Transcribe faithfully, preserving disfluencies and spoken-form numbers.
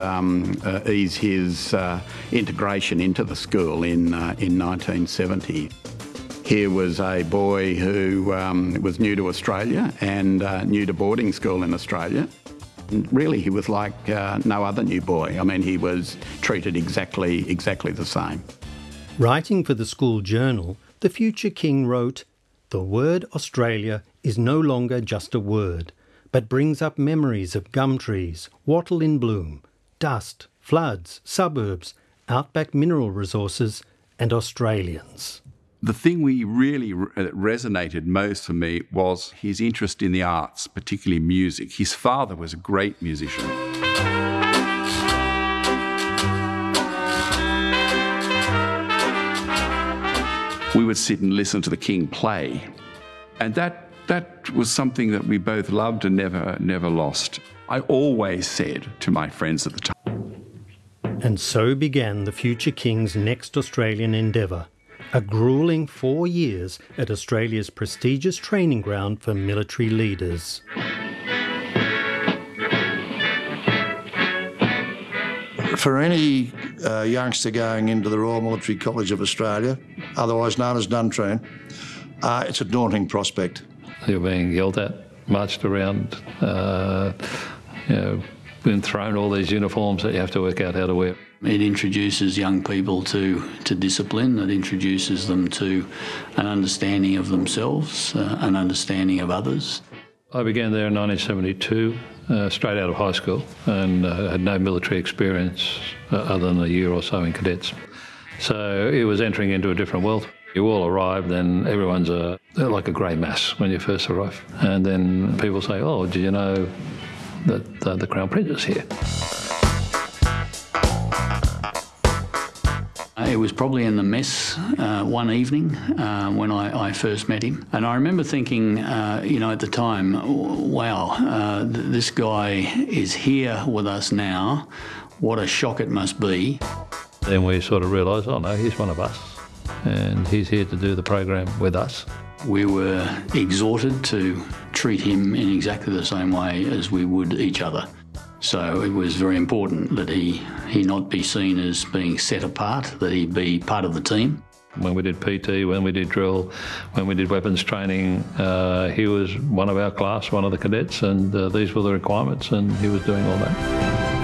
Um, uh, ease his uh, integration into the school in, uh, in nineteen seventy. Here was a boy who um, was new to Australia and uh, new to boarding school in Australia. And really, he was like uh, no other new boy. I mean, he was treated exactly, exactly the same. Writing for the school journal, the future king wrote, "The word Australia is no longer just a word, but brings up memories of gum trees, wattle in bloom, dust, floods, suburbs, outback mineral resources, and Australians." The thing we really re- resonated most for me was his interest in the arts, particularly music. His father was a great musician. We would sit and listen to the King play, and that that was something that we both loved and never never lost. I always said to my friends at the time. And so began the future king's next Australian endeavour, a gruelling four years at Australia's prestigious training ground for military leaders. For any uh, youngster going into the Royal Military College of Australia, otherwise known as Duntroon, uh, it's a daunting prospect. You're being yelled at, marched around, uh, you know, been thrown all these uniforms that you have to work out how to wear. It introduces young people to, to discipline, it introduces them to an understanding of themselves, uh, an understanding of others. I began there in nineteen seventy-two, uh, straight out of high school, and uh, had no military experience uh, other than a year or so in cadets. So it was entering into a different world. You all arrive, then everyone's a, like a grey mass when you first arrive. And then people say, "Oh, do you know that the, the Crown Prince is here?" It was probably in the mess uh, one evening uh, when I, I first met him. And I remember thinking, uh, you know, at the time, wow, uh, th this guy is here with us now. What a shock it must be. Then we sort of realised, oh no, he's one of us, and he's here to do the program with us. We were exhorted to treat him in exactly the same way as we would each other. So it was very important that he, he not be seen as being set apart, that he be part of the team. When we did P T, when we did drill, when we did weapons training, uh, he was one of our class, one of the cadets, and uh, these were the requirements, and he was doing all that.